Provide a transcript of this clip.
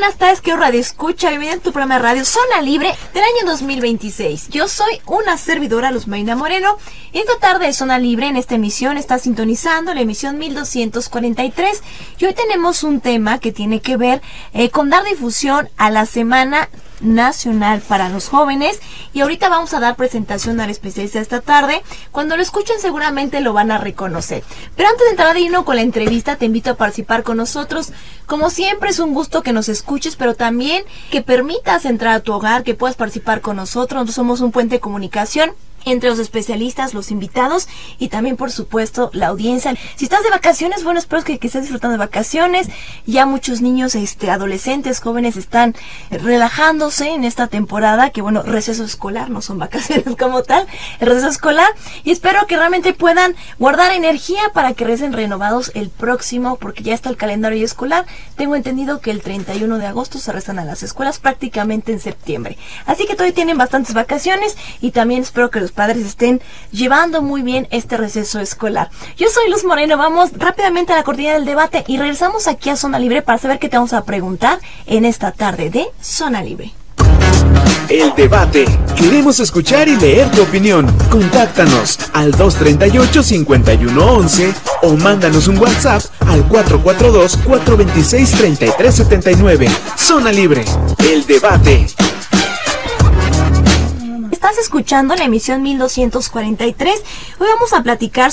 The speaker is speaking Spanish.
buenas tardes, que Radio Escucha. Bienvenido a tu programa de radio Zona Libre del año 2026. Yo soy una servidora, Luz Marina Moreno. Esta tarde de Zona Libre, en esta emisión, está sintonizando la emisión 1243. Y hoy tenemos un tema que tiene que ver con dar difusión a la Semana Nacional para los Jóvenes, y ahorita vamos a dar presentación al especialista esta tarde. Cuando lo escuchen seguramente lo van a reconocer, pero antes de entrar de lleno con la entrevista, te invito a participar con nosotros. Como siempre, es un gusto que nos escuches, pero también que permitas entrar a tu hogar, que puedas participar con nosotros. Nosotros somos un puente de comunicación entre los especialistas, los invitados y también, por supuesto, la audiencia. Si estás de vacaciones, bueno, espero que estés disfrutando de vacaciones. Ya muchos niños, adolescentes, jóvenes están relajándose en esta temporada, que bueno, receso escolar, no son vacaciones como tal, el receso escolar, y espero que realmente puedan guardar energía para que regresen renovados el próximo, porque ya está el calendario escolar. Tengo entendido que el 31 de agosto se regresan a las escuelas prácticamente en septiembre. Así que todavía tienen bastantes vacaciones, y también espero que los padres estén llevando muy bien este receso escolar. Yo soy Luz Moreno, vamos rápidamente a la cortina del debate y regresamos aquí a Zona Libre para saber qué te vamos a preguntar en esta tarde de Zona Libre. El debate. Queremos escuchar y leer tu opinión. Contáctanos al 238-5111 o mándanos un WhatsApp al 442-426-3379. Zona Libre. El debate. Estás escuchando la emisión 1243. Hoy vamos a platicar